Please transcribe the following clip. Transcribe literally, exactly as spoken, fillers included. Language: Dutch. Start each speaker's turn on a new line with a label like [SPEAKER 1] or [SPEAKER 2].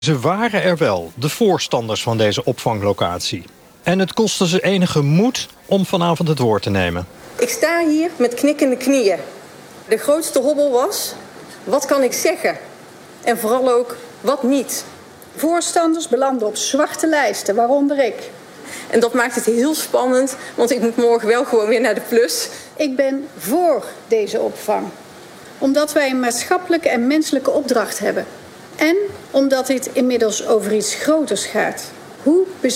[SPEAKER 1] Ze waren er wel, de voorstanders van deze opvanglocatie. En het kostte ze enige moed om vanavond het woord te nemen.
[SPEAKER 2] Ik sta hier met knikkende knieën. De grootste hobbel was, wat kan ik zeggen? En vooral ook, wat niet?
[SPEAKER 3] Voorstanders belanden op zwarte lijsten, waaronder ik.
[SPEAKER 2] En dat maakt het heel spannend, want ik moet morgen wel gewoon weer naar de plus.
[SPEAKER 3] Ik ben voor deze opvang. Omdat wij een maatschappelijke en menselijke opdracht hebben. En omdat dit inmiddels over iets groters gaat. Hoe